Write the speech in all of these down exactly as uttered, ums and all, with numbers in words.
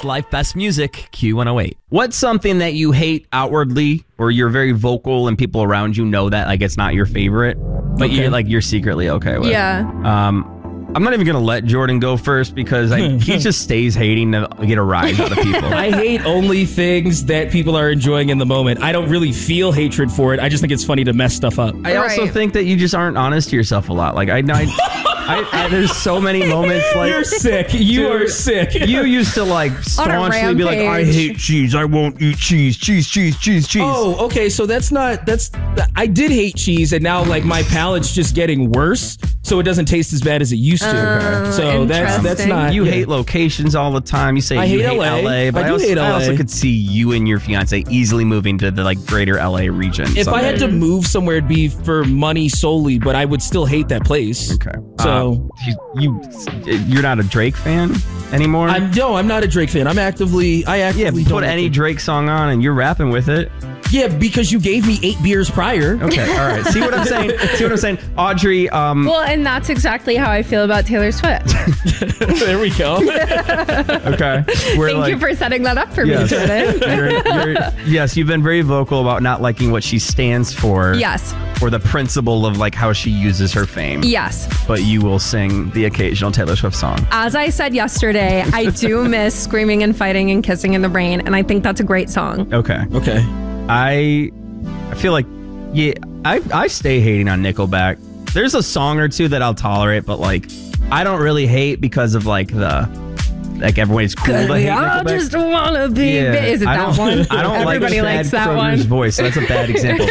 Best life, best music, Q one oh eight. What's something that you hate outwardly, or you're very vocal and people around you know that like it's not your favorite, but Okay. you're like you're secretly okay with? Yeah. Um, I'm not even gonna let Jordan go first because I, he just stays hating to get a rise out of people. I hate only things that people are enjoying in the moment. I don't really feel hatred for it. I just think it's funny to mess stuff up. I also Right. think that you just aren't honest to yourself a lot. Like I, I, I, I there's so many moments like You're sick. You Dude, are sick. You used to like staunchly be like, I rampage. hate cheese. I won't eat cheese. Cheese, cheese, cheese, cheese. Oh, okay. So that's not, that's, I did hate cheese and now like my palate's just getting worse. So it doesn't taste as bad as it used to. Uh, so that's, that's interesting. not. You yeah. hate locations all the time. You say I you hate hate L A. L A, but I I, do also, hate I also L A. could see you and your fiance easily moving to the like greater L A region. If I had to someday. move somewhere, it'd be for money solely, but I would still hate that place. Okay. So Uh, you, you you're not a Drake fan anymore? I'm no, I'm not a Drake fan. I'm actively, I yeah, actively put don't any like it. Drake song on and you're rapping with it. Yeah, because you gave me eight beers prior. Okay, all right. See what I'm saying? See what I'm saying? Audrey, um, Well, and that's exactly how I feel about Taylor Swift. There we go. okay. We're Thank like, you for setting that up for yes. me, Jordan. You're, you're, yes, you've been very vocal about not liking what she stands for. Yes. Or the principle of like how she uses her fame. Yes. But you will sing the occasional Taylor Swift song. As I said yesterday, I do miss Screaming and Fighting and Kissing in the Rain, and I think that's a great song. Okay. Okay. I I feel like yeah, I I stay hating on Nickelback. There's a song or two that I'll tolerate, but like I don't really hate because of like the like everyone's cool to hate I Nickelback. just wanna be. Yeah, Is it I that don't- one? I don't Everybody like likes Chad that one. Kroger's voice. So that's a bad example.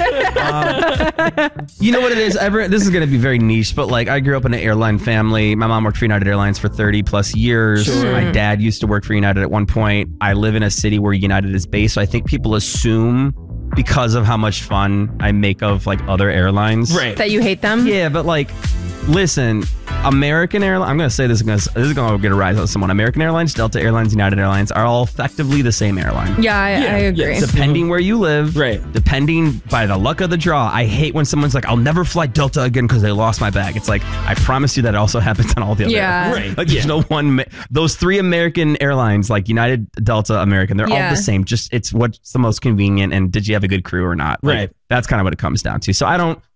um, you know what it is? Ever, this is going to be very niche, but like I grew up in an airline family. My mom worked for United Airlines for thirty plus years. Sure. My dad used to work for United at one point. I live in a city where United is based, so I think people assume because of how much fun I make of like other airlines. Right. That you hate them? Yeah, but like, listen, American Airlines, I'm going to say this because this is going to get a rise out of someone. American Airlines, Delta Airlines, United Airlines are all effectively the same airline. Yeah, I, Yeah, I agree. yes. Depending where you live, Right. depending by the luck of the draw. I hate when someone's like, I'll never fly Delta again because they lost my bag. It's like, I promise you that also happens on all the other Yeah. airlines. Right. Like, there's Yeah. no one, ma- those three American airlines, like United, Delta, American, they're Yeah. all the same. Just, it's what's the most convenient and did you have a good crew or not? Like, Right. that's kind of what it comes down to. So I don't